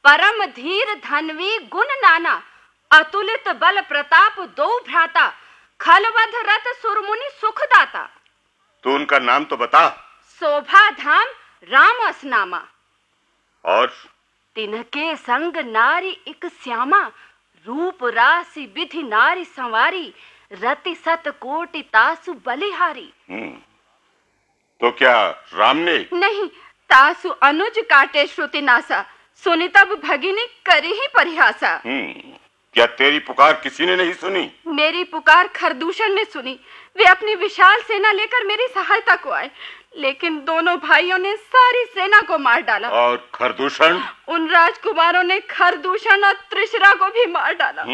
परम धीर धनवी गुण नाना, अतुलित बल प्रताप दो भ्राता, खलवध रत सुरमुनि सुखदाता। तो उनका नाम तो बता। शोभा धाम राम असनामा। और तिनके संग नारी इक श्यामा, रूप राशि विधि नारी संवारी, रति सत कोटि तासु बलिहारी। तो क्या राम ने? नहीं, तासु अनुज काटे श्रुति नासा, सुनी तब भगिनी करी ही परिहासा। क्या तेरी पुकार किसी ने नहीं सुनी? मेरी पुकार खरदूषण ने सुनी। वे अपनी विशाल सेना लेकर मेरी सहायता को आए, लेकिन दोनों भाइयों ने सारी सेना को मार डाला। और खरदूषण? उन राजकुमारों ने खरदूषण और त्रिशरा को भी मार डाला।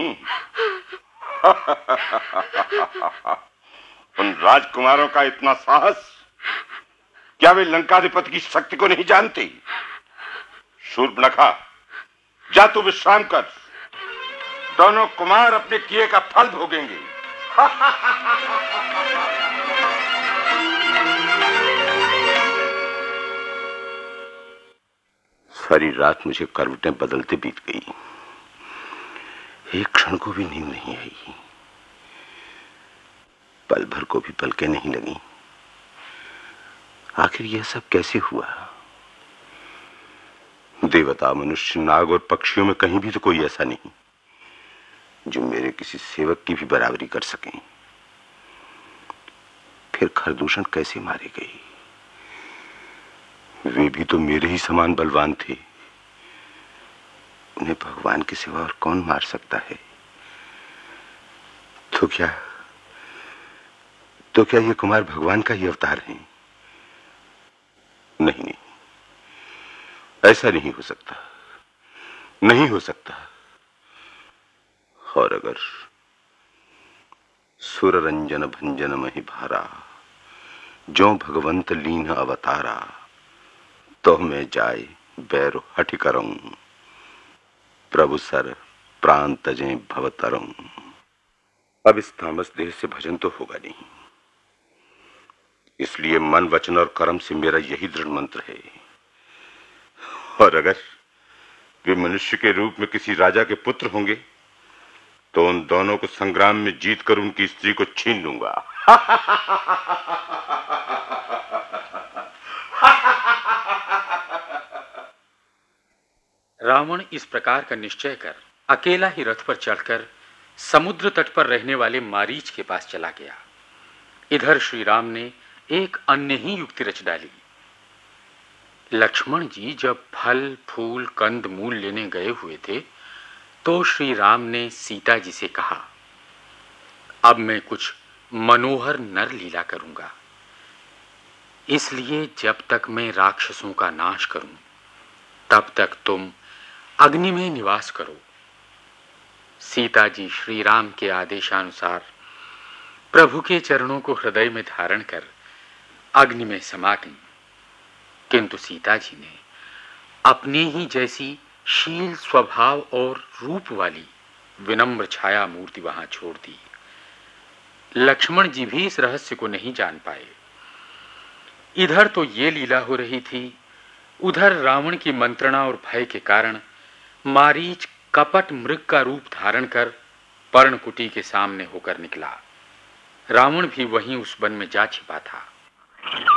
उन राजकुमारों का इतना साहस! क्या वे लंकाधिपति की शक्ति को नहीं जानती? शूर्पणखा, जा तू विश्राम कर। दोनों कुमार अपने किए का फल भोगेंगे। सारी रात मुझे करवटें बदलते बीत गई, एक क्षण को भी नींद नहीं आई, पल भर को भी पलकें नहीं लगी। आखिर यह सब कैसे हुआ? देवता, मनुष्य, नाग और पक्षियों में कहीं भी तो कोई ऐसा नहीं जो मेरे किसी सेवक की भी बराबरी कर सके। फिर खरदूषण कैसे मारे गए? वे भी तो मेरे ही समान बलवान थे। उन्हें भगवान के सिवा और कौन मार सकता है? तो क्या ये कुमार भगवान का ही अवतार हैं? नहीं नहीं, ऐसा नहीं हो सकता, नहीं हो सकता। और अगर सुर रंजन भंजन महि भारा, जो भगवंत लीन अवतारा, तो मैं जाय बैरु हठि करऊं, प्रभु सर प्राण तजें भवतरऊं। अब इस तामस देह से भजन तो होगा नहीं, इसलिए मन, वचन और कर्म से मेरा यही दृढ़ मंत्र है। और अगर वे मनुष्य के रूप में किसी राजा के पुत्र होंगे तो उन दोनों को संग्राम में जीतकर उनकी स्त्री को छीन लूंगा। रावण इस प्रकार का निश्चय कर अकेला ही रथ पर चढ़कर समुद्र तट पर रहने वाले मारीच के पास चला गया। इधर श्री राम ने एक अन्य ही युक्ति रच डाली। लक्ष्मण जी जब फल, फूल, कंद, मूल लेने गए हुए थे तो श्री राम ने सीता जी से कहा, अब मैं कुछ मनोहर नर लीला करूंगा, इसलिए जब तक मैं राक्षसों का नाश करूं तब तक तुम अग्नि में निवास करो। सीता जी श्री राम के आदेशानुसार प्रभु के चरणों को हृदय में धारण कर अग्नि में समा गईं। किंतु सीता जी ने अपने ही जैसी शील, स्वभाव और रूप वाली विनम्र छाया मूर्ति वहां छोड़ दी। लक्ष्मण जी भी इस रहस्य को नहीं जान पाए। इधर तो ये लीला हो रही थी, उधर रावण की मंत्रणा और भय के कारण मारीच कपट मृग का रूप धारण कर पर्णकुटी के सामने होकर निकला। रावण भी वहीं उस वन में जा छिपा था।